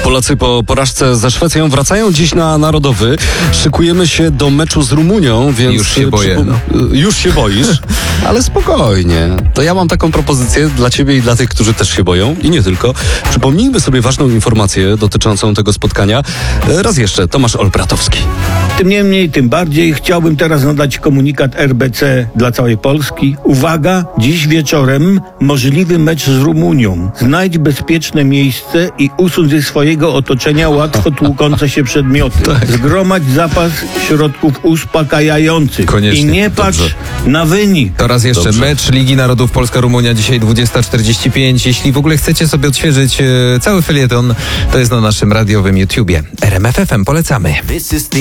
Polacy po porażce ze Szwecją wracają dziś na Narodowy. Szykujemy się do meczu z Rumunią, więc... Już się boję. Już się boisz, ale spokojnie. To ja mam taką propozycję dla ciebie i dla tych, którzy też się boją. I nie tylko. Przypomnijmy sobie ważną informację dotyczącą tego spotkania. Raz jeszcze, Tomasz Olbratowski. Tym niemniej, tym bardziej chciałbym teraz nadać komunikat RBC dla całej Polski. Uwaga, dziś wieczorem możliwy mecz z Rumunią. Znajdź bezpieczne miejsce i usuń ze swojego otoczenia łatwo tłukące się przedmioty. Zgromadź zapas środków uspokajających. Koniecznie. I nie patrz Dobrze. na wynik. To raz jeszcze mecz Ligi Narodów Polska-Rumunia dzisiaj 20:45. Jeśli w ogóle chcecie sobie odświeżyć cały felieton, to jest na naszym radiowym YouTubie. RMF FM polecamy.